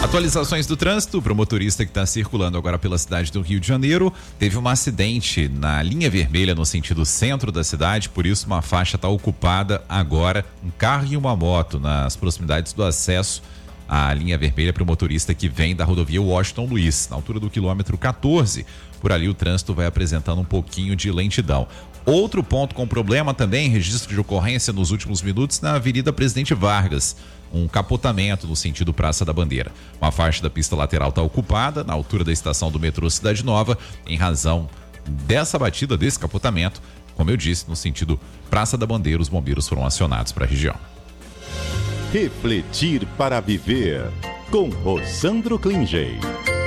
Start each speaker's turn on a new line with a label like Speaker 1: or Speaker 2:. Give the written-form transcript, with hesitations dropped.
Speaker 1: Atualizações do trânsito para o motorista que está circulando agora pela cidade do Rio de Janeiro. Teve um acidente na linha vermelha no sentido centro da cidade, por isso uma faixa está ocupada agora. Um carro e uma moto nas proximidades do acesso à linha vermelha para o motorista que vem da rodovia Washington Luiz, na altura do quilômetro 14. Por ali o trânsito vai apresentando um pouquinho de lentidão. Outro ponto com problema também, registro de ocorrência nos últimos minutos na Avenida Presidente Vargas. Um capotamento no sentido Praça da Bandeira. Uma faixa da pista lateral está ocupada na altura da estação do metrô Cidade Nova, em razão dessa batida, desse capotamento. Como eu disse, no sentido Praça da Bandeira, os bombeiros foram acionados para a região.
Speaker 2: Refletir para viver com Rosandro Klinger.